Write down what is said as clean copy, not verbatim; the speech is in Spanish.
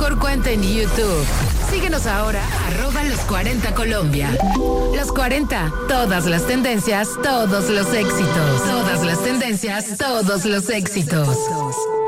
por cuenta en YouTube. Síguenos ahora, @los40 Colombia. Los 40, todas las tendencias, todos los éxitos. Todas las tendencias, todos los éxitos.